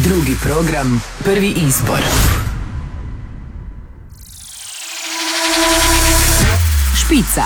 Drugi program, prvi izbor. Špica.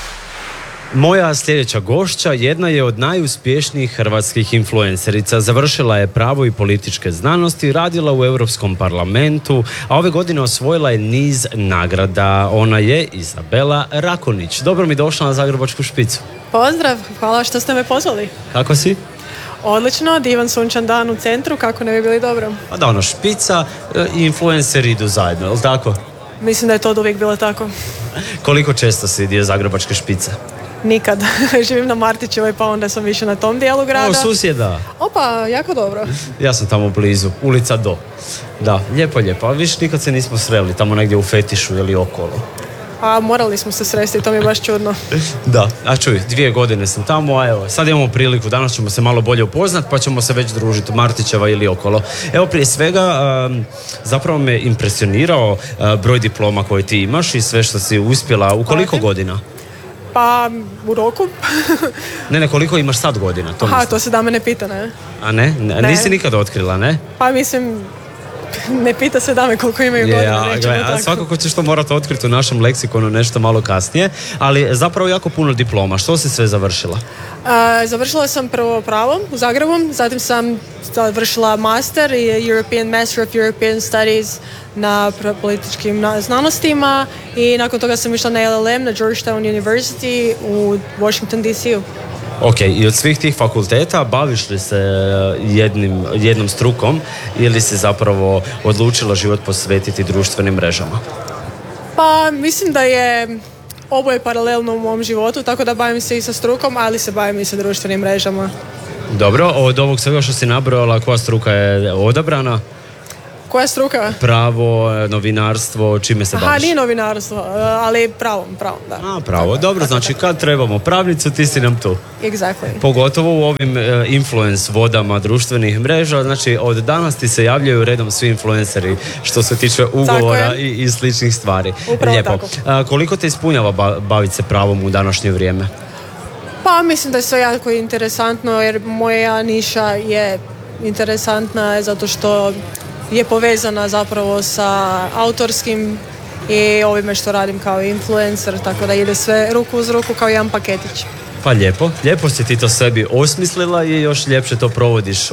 Moja sljedeća gošća jedna je od najuspješnijih hrvatskih influencerica. Završila je pravo i političke znanosti, radila u Europskom parlamentu, a ove godine osvojila je niz nagrada. Ona je Izabela Rakonić. Dobro mi došla na Zagrebačku špicu. Pozdrav, hvala što ste me pozvali. Kako si? Odlično, divan sunčan dan u centru, kako ne bi bili dobro? Pa da, ono, špica i influenceri idu zajedno, je li tako? Mislim da je to od uvijek bilo tako. Koliko često si dio Zagrebačke špice? Nikad. Živim na Martićevoj, pa onda sam više na tom dijelu grada. O, susjeda. Opa, jako dobro. Ja sam tamo blizu, ulica Do. Da, lijepo, ali više nikad se nismo sreli tamo negdje u Fetišu ili okolo. A morali smo se sresti, to mi je baš čudno. Da, a čuj, 2 godine sam tamo, a evo, sad imamo priliku, danas ćemo se malo bolje upoznat, pa ćemo se već družiti Martićeva ili okolo. Evo, prije svega, zapravo me impresionirao broj diploma koje ti imaš i sve što si uspjela. U koliko godina? Pa, u roku. Ne, koliko imaš sad godina? To se da me ne pita, ne? A ne? Nisi nikada otkrila, ne? Pa mislim, ne pita se dame koliko imaju godina. Svakako ćeš to morati otkriti u našem leksikonu nešto malo kasnije, ali zapravo jako puno diploma. Što si sve završila? Završila sam prvo pravo u Zagrebu, zatim sam završila master i European Master of European Studies na političkim znanostima i nakon toga sam išla na LLM na Georgetown University u Washington DC-u. Ok, i od svih tih fakulteta baviš li se jednom strukom ili si zapravo odlučila život posvetiti društvenim mrežama? Pa mislim da je oboje paralelno u mom životu, tako da bavim se i sa strukom, ali se bavim i sa društvenim mrežama. Dobro, od ovog svega što si nabrojala, koja struka je odabrana? Koja struka? Pravo, novinarstvo, čime se baviš? Nije novinarstvo, ali pravom, da. Pravo, dobro, znači kad trebamo pravnicu, ti si nam tu. Exactly. Pogotovo u ovim influence vodama društvenih mreža, znači od danas ti se javljaju redom svi influenceri što se tiče ugovora i sličnih stvari. Upravo lijepo. Tako. Koliko te ispunjava baviti se pravom u današnje vrijeme? Pa mislim da je sve jako interesantno jer moja niša je interesantna zato što je povezana zapravo sa autorskim i ovime što radim kao influencer, tako da ide sve ruku uz ruku kao jedan paketić. Pa lijepo si ti to sebi osmislila i još ljepše to provodiš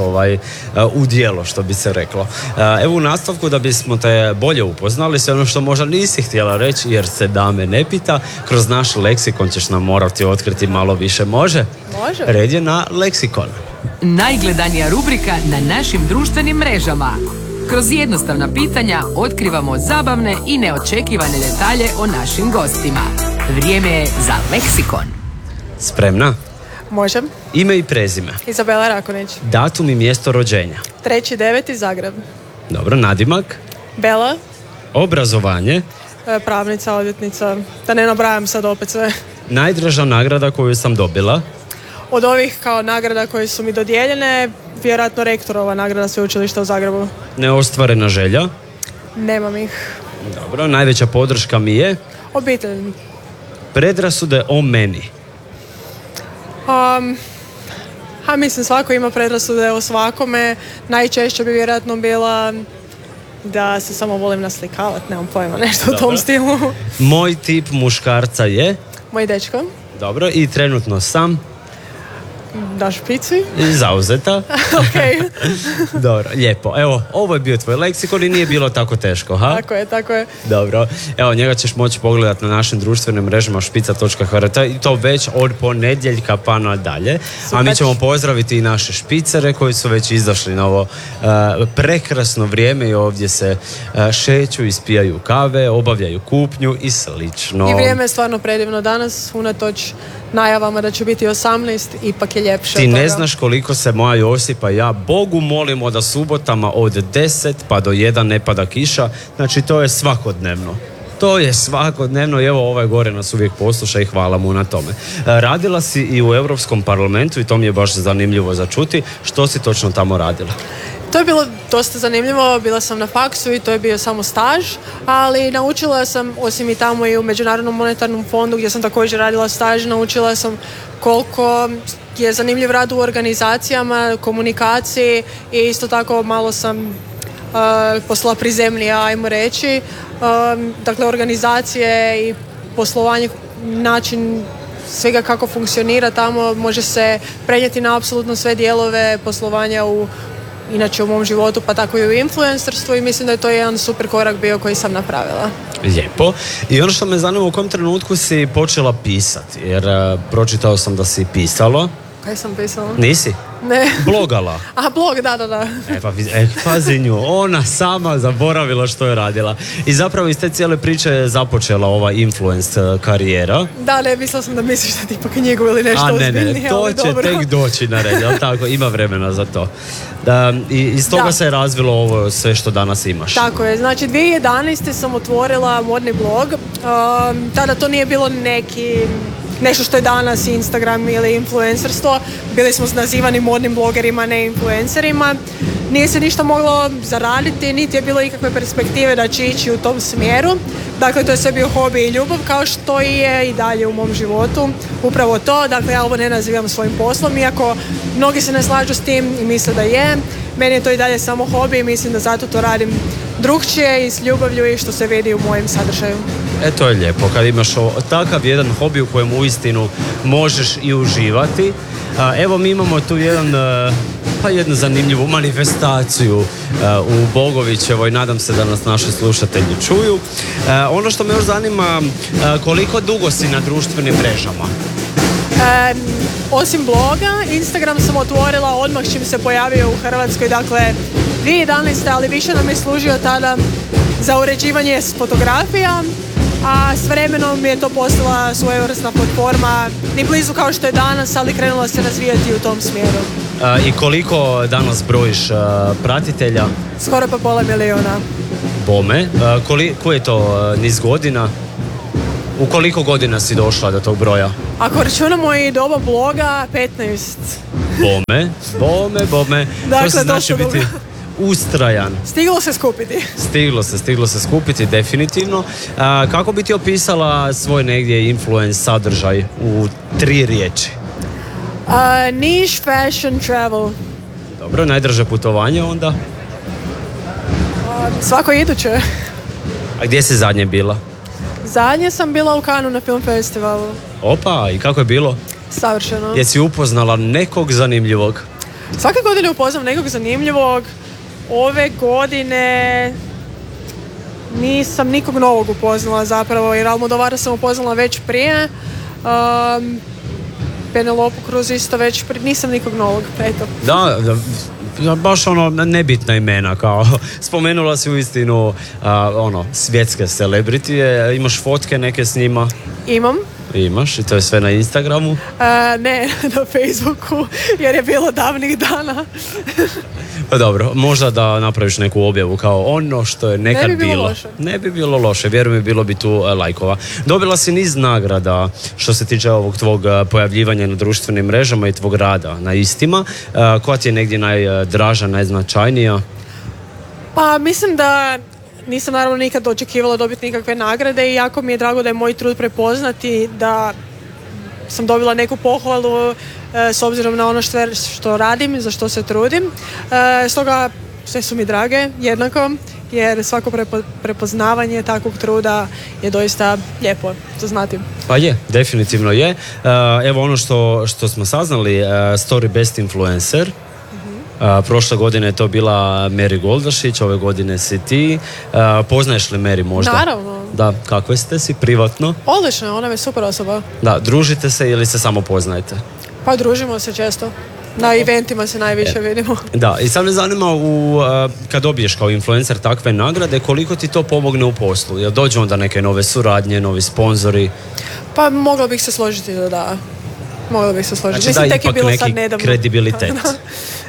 u djelo, što bi se reklo. Evo u nastavku da bismo te bolje upoznali, sve ono što možda nisi htjela reći jer se dame ne pita, kroz naš leksikon ćeš nam morati otkriti malo više. Može? Može. Red je na leksikon. Najgledanija rubrika na našim društvenim mrežama. Kroz jednostavna pitanja otkrivamo zabavne i neočekivane detalje o našim gostima. Vrijeme je za leksikon. Spremna? Može. Ime i prezime? Izabela Rakonić. Datum i mjesto rođenja? 3.9. Zagreb. Dobro, nadimak? Bela. Obrazovanje? Pravnica, odvjetnica. Da ne nabrajam sad opet sve. Najdraža nagrada koju sam dobila? Od ovih kao nagrada koje su mi dodijeljene, vjerojatno rektorova nagrada Sveučilišta u Zagrebu. Neostvarena želja? Nemam ih. Dobro, najveća podrška mi je? Obitelj. Predrasude o meni? Mislim, svako ima predrasude o svakome. Najčešće bi vjerojatno bila da se samo volim naslikavati, nemam pojma, nešto u tom stilu. Moj tip muškarca je? Moj dečko. Dobro, i trenutno sam? Da špici. Zauzeta. Ok. Dobro, lijepo. Evo, ovo je bio tvoj leksikon i nije bilo tako teško, ha? Tako je. Dobro. Evo, njega ćeš moći pogledati na našim društvenim mrežama špica.hr i to već od ponedjeljka pa nadalje. A mi ćemo pozdraviti i naše špicere koji su već izašli na ovo prekrasno vrijeme i ovdje se šeću, ispijaju kave, obavljaju kupnju i slično. I vrijeme je stvarno predivno danas, unatoč najavama da će biti 18, ipak je ljepše. Ti ne znaš koliko se moja Josipa i ja Bogu molimo da subotama od 10 pa do 1 ne pada kiša, znači to je svakodnevno. To je svakodnevno i evo ovaj gore nas uvijek posluša i hvala mu na tome. Radila si i u Europskom parlamentu i to mi je baš zanimljivo za čuti. Što si točno tamo radila? To je bilo dosta zanimljivo, bila sam na faksu i to je bio samo staž, ali naučila sam, osim i tamo i u Međunarodnom monetarnom fondu gdje sam također radila staž, naučila sam koliko je zanimljiv rad u organizacijama, komunikaciji i isto tako malo sam poslala prizemnije, ajmo reći. Dakle, organizacije i poslovanje, način svega kako funkcionira tamo može se prenijeti na apsolutno sve dijelove poslovanja inače u mom životu, pa tako i u influencerstvu i mislim da je to jedan super korak bio koji sam napravila. Lijepo. I ono što me zanima, u kom trenutku si počela pisati? Jer pročitao sam da si pisala. Kaj sam pisala? Nisi? Ne. Blogala. A, blog, da. Pazi nju, ona sama zaboravila što je radila. I zapravo iz te cijele priče je započela ova influence karijera. Da, ne, mislila sam da misliš da tipa knjigu ili nešto ozbiljnije. Ne, to će dobro tek doći na red, jel tako? Ima vremena za to. I iz toga se je razvilo ovo sve što danas imaš. Tako je, znači 2011. sam otvorila modni blog. Tada to nije bilo nešto što je danas Instagram ili influencerstvo. Bili smo nazivani modnim blogerima, ne influencerima. Nije se ništa moglo zaraditi, niti je bilo ikakve perspektive da će ići u tom smjeru. Dakle, to je sve bio hobi i ljubav, kao što je i dalje u mom životu. Upravo to, dakle, ja ovo ne nazivam svojim poslom, iako mnogi se ne slažu s tim i misle da je. Meni je to i dalje samo hobi i mislim da zato to radim drugčije i s ljubavlju i što se vidi u mojem sadržaju. To je lijepo, kad imaš takav jedan hobi u kojem uistinu možeš i uživati. Evo, mi imamo tu jednu zanimljivu manifestaciju u Bogovićevoj, nadam se da nas naši slušatelji čuju. Ono što me još zanima, koliko dugo si na društvenim mrežama? Osim bloga, Instagram sam otvorila odmah čim se pojavio u Hrvatskoj, dakle 2011. ali više nam je služio tada za uređivanje s fotografija, a s vremenom je to postala svojevrsna platforma, ni blizu kao što je danas, ali krenula se razvijati u tom smjeru. I koliko danas brojiš pratitelja? Skoro pa 500 miliona. Bome. Koji je to niz godina? U koliko godina si došla do tog broja? Ako računamo i doba bloga, 15. Bome. Dakle, to se znači biti ustrajan. Stiglo se skupiti, definitivno. Kako bi ti opisala svoj negdje influence sadržaj u 3 riječi? Niche, fashion, travel. Dobro, najdraže putovanje onda? Svako iduće. A gdje si zadnje bila? Zadnje sam bila u Kanu na film festivalu. Opa, i kako je bilo? Savršeno. Jesi upoznala nekog zanimljivog? Svake godine upoznam nekog zanimljivog. Ove godine nisam nikog novog upoznala zapravo, jer Almodovara sam upoznala već prije. Penelopu Cruz isto već prije, nisam nikog novog, eto. Da, baš nebitna imena, kao spomenula si uistinu svjetske celebritije, imaš fotke neke s njima? Imam. Imaš i to je sve na Instagramu? Ne, na Facebooku, jer je bilo davnih dana. Pa dobro, možda da napraviš neku objavu kao ono što je nekad bilo. Ne bi bilo loše, vjerujem mi, bilo bi tu lajkova. Dobila si niz nagrada što se tiče ovog tvog pojavljivanja na društvenim mrežama i tvog rada na istima. Koja ti je negdje najdraža, najznačajnija? Pa mislim da nisam naravno nikad očekivala dobiti nikakve nagrade i jako mi je drago da je moj trud prepoznati, da sam dobila neku pohvalu s obzirom na ono što radim, za što se trudim. Stoga sve su mi drage jednako, jer svako prepoznavanje takvog truda je doista lijepo za znati. Pa je, definitivno je. Evo ono što smo saznali, Story Best Influencer. Prošle godine je to bila Mary Goldašić, ove godine si ti. Poznaješ li Mary možda? Naravno. Da, kakve ste si privatno? Odlično, ona je super osoba. Da, družite se ili se samo poznajete? Pa družimo se često. Na eventima se najviše vidimo. Da, i sad me zanima kad dobiješ kao influencer takve nagrade, koliko ti to pomogne u poslu? Jel dođu onda neke nove suradnje, novi sponzori? Pa mogla bih se složiti da. Mogla bih se složiti. Znači da, ipak neki kredibilitet.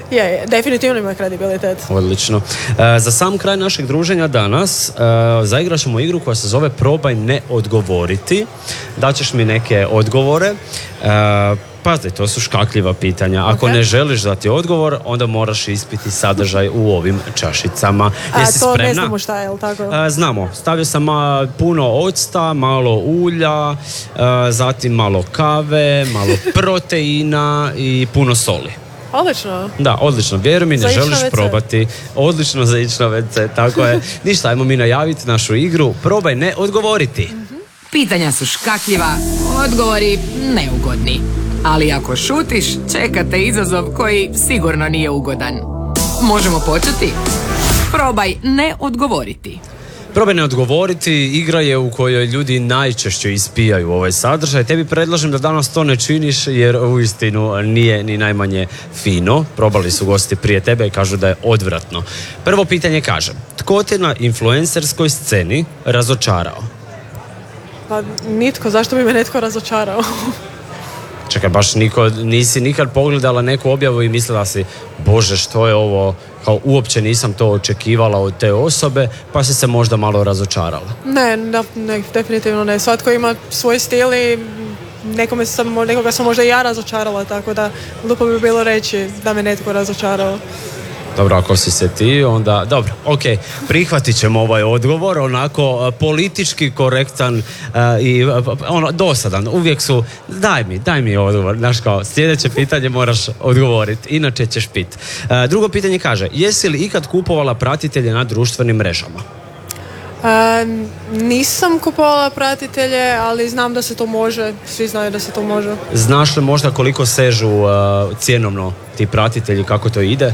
Je, definitivno ima kredibilitet. Odlično. Za sam kraj našeg druženja danas zaigrat ćemo igru koja se zove Probaj ne odgovoriti. Daćeš mi neke odgovore. Pazi, to su škakljiva pitanja. Ako ne želiš dati odgovor, onda moraš ispiti sadržaj u ovim čašicama. Jesi to spremna? ne znamo šta je, li tako? Znamo. Stavio sam puno octa, malo ulja, zatim malo kave, malo proteina i puno soli. Odlično. Da, odlično. Vjeruj mi, ne želiš probati. Odlično za ići na WC, tako je. Ništa, ajmo mi najaviti našu igru. Probaj ne odgovoriti. Pitanja su škakljiva, odgovori neugodni. Ali ako šutiš, čekate izazov koji sigurno nije ugodan. Možemo početi? Probaj ne odgovoriti. Probaj ne odgovoriti, igra je u kojoj ljudi najčešće ispijaju ovaj sadržaj. Tebi predlažem da danas to ne činiš jer uistinu nije ni najmanje fino. Probali su gosti prije tebe i kažu da je odvratno. Prvo pitanje kaže, tko te na influencerskoj sceni razočarao? Pa nitko, zašto bi me netko razočarao? Čekaj, baš nisi nikad pogledala neku objavu i mislila si, Bože, što je ovo, kao uopće nisam to očekivala od te osobe, pa si se možda malo razočarala. Ne, definitivno ne. Svatko ima svoj stil i nekoga sam možda i ja razočarala, tako da glupo bi bilo reći da me netko razočarao. Dobro, ako si se ti, onda... Dobro, ok, prihvatit ćemo ovaj odgovor, onako politički korektan i dosadan. Uvijek su, daj mi odgovor. Znaš kao, sljedeće pitanje moraš odgovoriti, inače ćeš pit. Drugo pitanje kaže, jesi li ikad kupovala pratitelje na društvenim mrežama? Nisam kupovala pratitelje, ali znam da se to može. Svi znaju da se to može. Znaš li možda koliko sežu cjenovno ti pratitelji, kako to ide?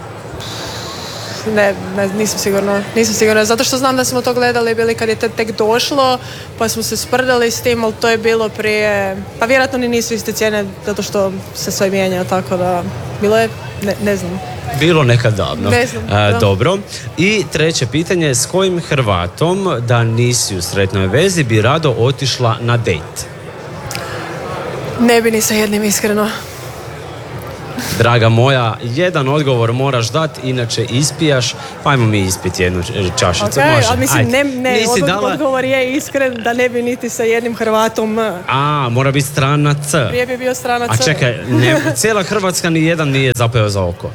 Ne, nisam sigurna, zato što znam da smo to gledali bili kad je tek došlo, pa smo se sprdali s tim, ali to je bilo prije, pa vjerojatno ni nisu iste cijene, zato što se sve mijenja, tako da, bilo je, ne znam. Bilo nekad davno. Ne znam. Dobro. I treće pitanje, s kojim Hrvatom, da nisi u sretnoj vezi, bi rado otišla na dejt? Ne bi ni sa jednim, iskreno. Draga moja, jedan odgovor moraš dati, inače ispijaš, pa ajmo mi ispiti jednu čašicu. Okay, može? Ali mislim, odgovor je iskren da ne bi niti sa jednim Hrvatom. Mora biti stranac. Prije bi bio stranac. A čekaj, cijela Hrvatska ni jedan nije zapeo za oko.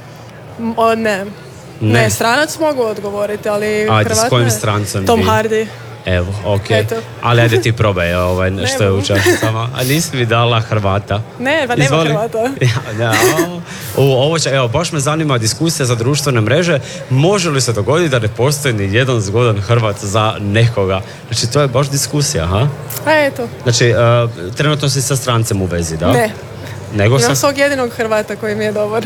Ne, stranac mogu odgovoriti, ali Hrvat s kojim strancem Tom Hardy. Evo, ok. Ali ajde ti probaj što je u čašicama. A nisi mi dala Hrvata. Ne, pa nema Hrvata. Evo, baš me zanima diskusija za društvene mreže. Može li se dogoditi da ne postoji ni jedan zgodan Hrvat za nekoga? Znači, to je baš diskusija, ha? Eto. Znači, trenutno si sa strancem u vezi, da? Ne. Nego imam svog jedinog Hrvata koji mi je dobar.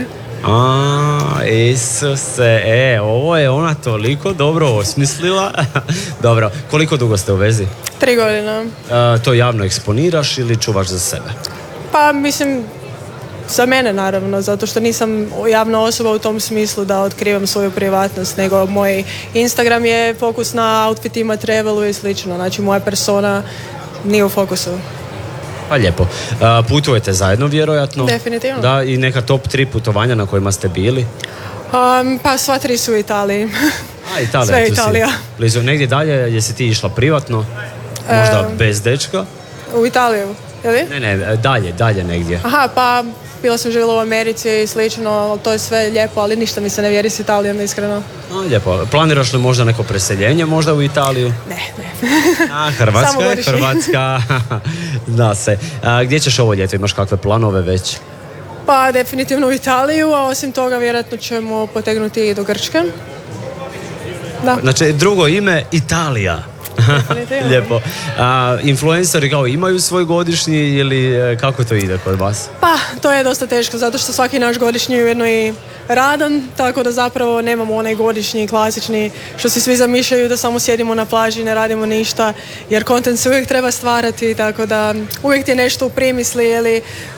Isuse, ovo je ona toliko dobro osmislila. Dobro, koliko dugo ste u vezi? 3 godine. To javno eksponiraš ili čuvaš za sebe? Pa mislim, za mene naravno, zato što nisam javna osoba u tom smislu da otkrivam svoju privatnost, nego moj Instagram je fokus na outfitima, travelu i slično, znači moja persona nije u fokusu. Pa lijepo. Putujete zajedno vjerojatno? Definitivno. Da, i neka top 3 putovanja na kojima ste bili? Pa sva 3 su u Italiji. Italija. Sve Italija. Blizu, negdje dalje, jesi ti išla privatno? Možda bez dečka? U Italiju, ili? Ne, dalje negdje. Aha, pa bila sam živjela u Americi i slično, to je sve lijepo, ali ništa mi se ne vjeri s Italijom, iskreno. Lijepo. Planiraš li možda neko preseljenje možda u Italiju? Ne. Hrvatska je Hrvatska. Zna se. Gdje ćeš ovo ljeto? Imaš kakve planove već? Pa definitivno u Italiju, a osim toga vjerojatno ćemo potegnuti i do Grčke. Da. Znači, drugo ime Italija. Lijepo. Influenceri kao imaju svoj godišnji ili kako to ide kod vas? Pa, to je dosta teško, zato što svaki naš godišnji je ujedno i radan, tako da zapravo nemamo onaj godišnji, klasični, što si svi zamišljaju da samo sjedimo na plaži i ne radimo ništa, jer kontent se uvijek treba stvarati, tako da uvijek ti je nešto u primisli ili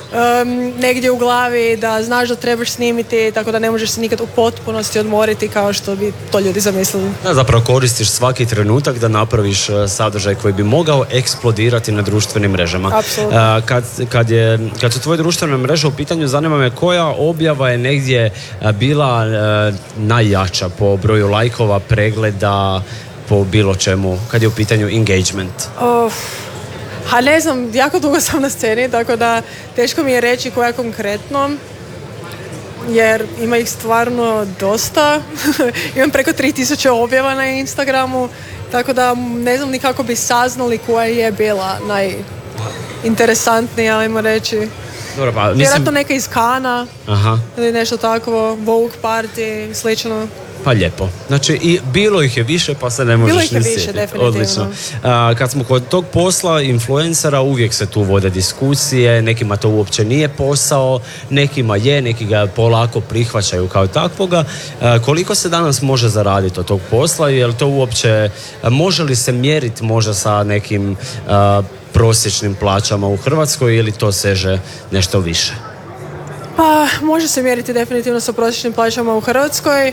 negdje u glavi, da znaš da trebaš snimiti, tako da ne možeš se nikad u potpunosti odmoriti kao što bi to ljudi zamislili. Da, zapravo koristiš svaki trenutak da napraviš sadržaj koji bi mogao eksplodirati na društvenim mrežama. Apsolutno. Kad su tvoje društvene mreže u pitanju, zanima me koja objava je negdje bila najjača po broju lajkova, pregleda, po bilo čemu, kad je u pitanju engagement? Ne znam, jako dugo sam na sceni, tako da teško mi je reći koja konkretno, jer ima ih stvarno dosta. Imam preko 3000 objava na Instagramu, tako da ne znam ni kako bi saznali koja je bila najinteresantnija, ajmo reći. Dobro, pa, vjerojatno neka iz Kana. Aha. Ili nešto takvo, Vogue party, slično. Pa lijepo. Znači, i bilo ih je više, pa se ne možeš ni sjetiti. Bilo ih je više, definitivno. Odlično. Kad smo kod tog posla influencera, uvijek se tu vode diskusije, nekima to uopće nije posao, nekima je, neki ga polako prihvaćaju kao takvoga. Koliko se danas može zaraditi od tog posla? Je li to uopće, može li se mjeriti možda sa nekim prosječnim plaćama u Hrvatskoj ili to seže nešto više? Pa, može se mjeriti definitivno sa prosječnim plaćama u Hrvatskoj.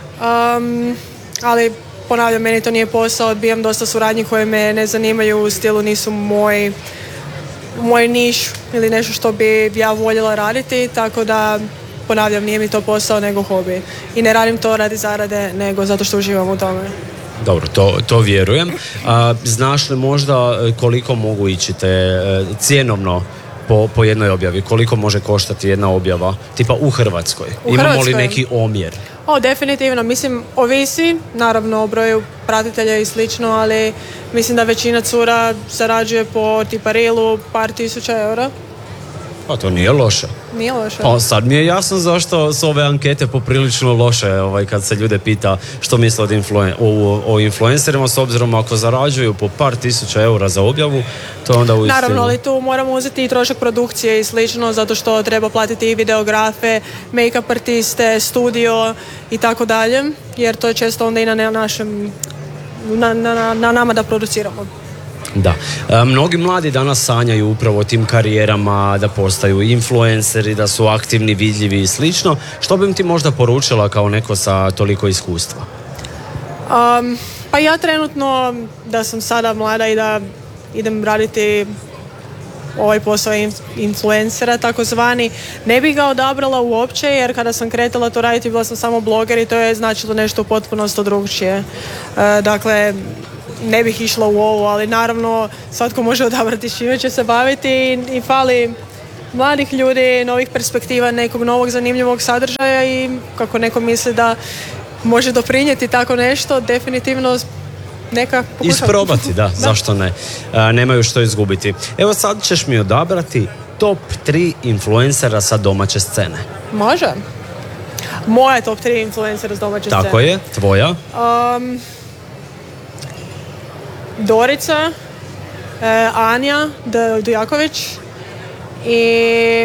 Ali ponavljam, meni to nije posao, odbijam dosta suradnji koje me ne zanimaju, u stilu nisu moj niš ili nešto što bi ja voljela raditi, tako da ponavljam, nije mi to posao nego hobi i ne radim to radi zarade nego zato što uživam u tome. Dobro, to vjerujem. Znaš li možda koliko mogu ići te cjenovno po jednoj objavi? Koliko može koštati jedna objava? Tipa u Hrvatskoj? Imamo li neki omjer? Definitivno. Mislim, ovisi, naravno, o broju pratitelja i slično, ali mislim da većina cura zarađuje po tipa reelu par tisuća eura. Pa to nije loše. Nije loše. Pa sad mi je jasno zašto su ove ankete poprilično loše kad se ljude pita što misle o influencerima, s obzirom ako zarađuju po par tisuća eura za objavu, to onda uistinu... Naravno, ali tu moramo uzeti i trošak produkcije i slično, zato što treba platiti i videografe, make-up artiste, studio i tako dalje, jer to je često onda i na nama da produciramo. Da. Mnogi mladi danas sanjaju upravo o tim karijerama, da postaju influenceri, da su aktivni, vidljivi i slično. Što bi im ti možda poručila kao neko sa toliko iskustva? Pa ja trenutno, da sam sada mlada i da idem raditi ovaj posao influencera takozvani, ne bih ga odabrala uopće, jer kada sam kretala to raditi bila sam samo bloger i to je značilo nešto potpuno drugčije. Dakle, ne bih išla u ovo, ali naravno svatko može odabrati s čime će se baviti i fali mladih ljudi, novih perspektiva, nekog novog zanimljivog sadržaja i kako neko misli da može doprinijeti tako nešto, definitivno neka pokušati. Isprobati, da, zašto ne. Nemaju što izgubiti. Evo sad ćeš mi odabrati top 3 influencera sa domaće scene. Može. Moja top 3 influencera s domaće scene. Tako je, tvoja? Dorica, Anja Dujaković i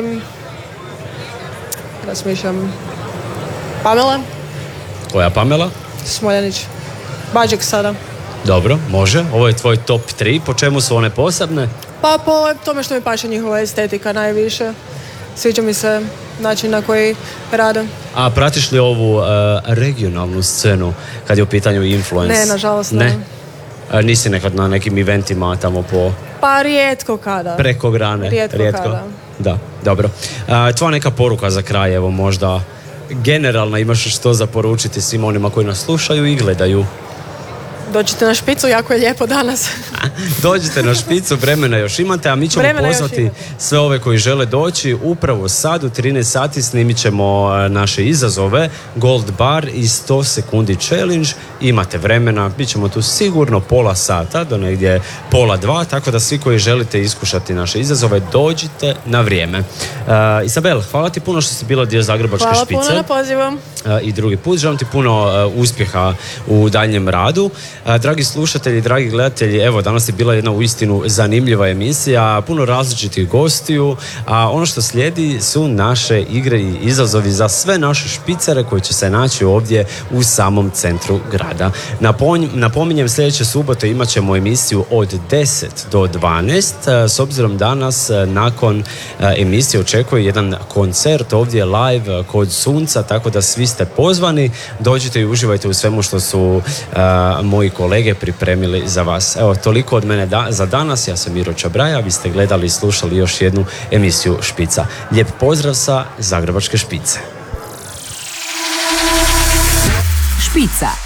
razmišljam Pamela. Koja Pamela? Smoljanić. Bađek sada. Dobro, može. Ovo je tvoj top 3. Po čemu su one posebne? Pa po tome što mi paše njihova estetika najviše. Sviđa mi se način na koji rade. A pratiš li ovu regionalnu scenu kad je u pitanju influence? Ne, nažalost ne. Nisi nekad na nekim eventima tamo po... Pa rijetko kada. Preko grane. Rijetko kada. Da, dobro. Tvoja neka poruka za kraj, evo možda generalno imaš što za poručiti svim onima koji nas slušaju i gledaju? Dođite na špicu, jako je lijepo danas. Dođite na špicu, vremena još imate, a mi ćemo pozvati sve ove koji žele doći. Upravo sad u 13 sati snimit ćemo naše izazove Gold Bar i 100 sekundi challenge. Imate vremena, bit ćemo tu sigurno pola sata do negdje 1:30, tako da svi koji želite iskušati naše izazove, dođite na vrijeme. Isabel, hvala ti puno što si bila dio Zagrebačke špice. Hvala puno na pozivu. I drugi put želim ti puno uspjeha u daljnjem radu. Dragi slušatelji, dragi gledatelji, evo danas je bila jedna uistinu zanimljiva emisija, puno različitih gostiju, a ono što slijedi su naše igre i izazovi za sve naše špicere koji će se naći ovdje u samom centru grada. Napominjem, sljedeće subote imat ćemo emisiju od 10 do 12, s obzirom danas nakon emisije očekuje jedan koncert ovdje live kod Sunca, tako da svi ste pozvani, dođite i uživajte u svemu što su moji kolege pripremili za vas. Evo, toliko od mene za danas. Ja sam Miro Čabraja, vi ste gledali i slušali još jednu emisiju Špica. Lijep pozdrav sa Zagrebačke špice. Špica.